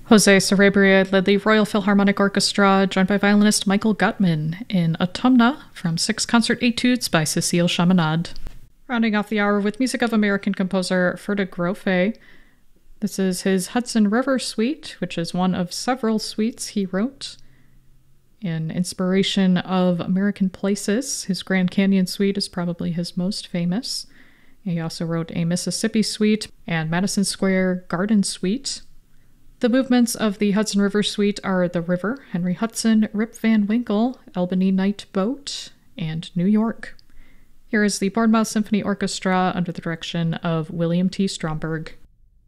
Jose Sarabia led the Royal Philharmonic Orchestra, joined by violinist Michael Gutman, in Autumna from 6 concert etudes by Cécile Chaminade. Rounding off the hour with music of American composer Ferda Grofe. This is his Hudson River Suite, which is one of several suites he wrote. In inspiration of American places, his Grand Canyon Suite is probably his most famous. He also wrote a Mississippi Suite and Madison Square Garden Suite. The movements of the Hudson River Suite are The River, Henry Hudson, Rip Van Winkle, Albany Night Boat, and New York. Here is the Bournemouth Symphony Orchestra under the direction of William T. Stromberg.